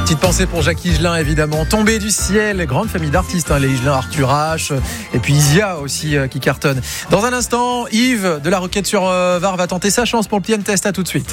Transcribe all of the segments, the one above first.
Petite pensée pour Jacques Higelin, évidemment. Tombé du ciel, grande famille d'artistes, les Higelin, Arthur H, et puis Isia aussi qui cartonne. Dans un instant, Yves de la Roquette sur Var va tenter sa chance pour le PN Test. À tout de suite.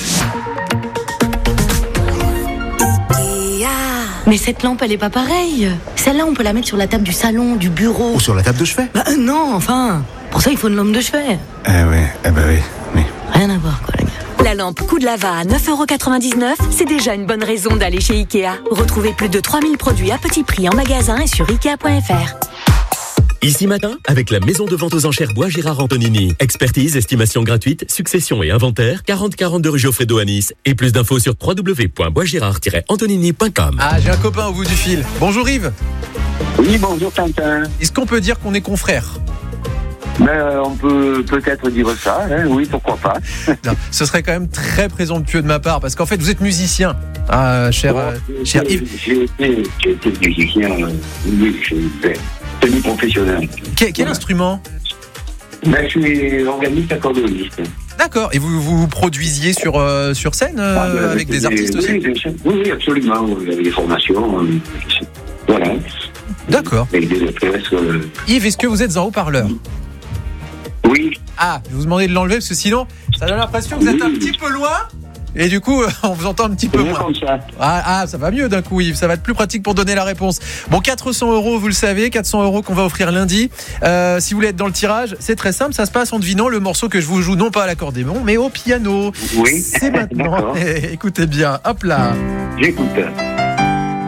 Mais cette lampe, elle est pas pareille. Celle-là, on peut la mettre sur la table du salon, du bureau. Ou sur la table de chevet. Non, enfin. Pour ça, il faut une lampe de chevet. Oui. Rien à voir, quoi, les gars. La lampe Coup de Lava à 9,99€, c'est déjà une bonne raison d'aller chez Ikea. Retrouvez plus de 3000 produits à petit prix en magasin et sur Ikea.fr. Ici Matin, avec la maison de vente aux enchères Bois Gérard Antonini. Expertise, estimation gratuite, succession et inventaire, 4042 rue Geoffrey-Do à Nice. Et plus d'infos sur www.boisgérard-antonini.com. Ah, j'ai un copain au bout du fil. Bonjour Yves. Oui, bonjour Tintin. Est-ce qu'on peut dire qu'on est confrères ? On peut peut-être dire ça, hein, oui, pourquoi pas. Non, ce serait quand même très présomptueux de ma part, parce qu'en fait, vous êtes musicien, cher Yves. J'ai été musicien, oui, semi-professionnel. Quel instrument ? Je suis organiste accordéoniste. D'accord, et vous produisiez sur scène avec des artistes aussi ? Oui, absolument, avec des formations, voilà. D'accord. Avec des orchestres. Yves, est-ce que vous êtes en haut-parleur ? Oui. Ah, je vous demandais de l'enlever parce que sinon, ça donne l'impression que vous êtes un petit peu loin. Et du coup, on vous entend un petit peu moins. Comme ça. Ça va mieux d'un coup, Yves. Ça va être plus pratique pour donner la réponse. Bon, 400€, vous le savez, 400€ qu'on va offrir lundi. Si vous voulez être dans le tirage, c'est très simple. Ça se passe en devinant le morceau que je vous joue, non pas à l'accordéon, mais au piano. Oui. C'est maintenant. Écoutez bien. Hop là. J'écoute.